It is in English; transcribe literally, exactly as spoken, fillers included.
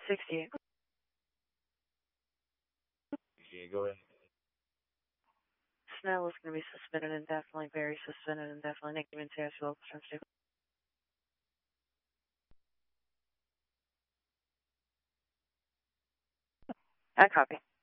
sixty-eight. Yeah, go ahead. Snell is going to be suspended indefinitely, Barry suspended indefinitely. Nick, even to local terms. I copy.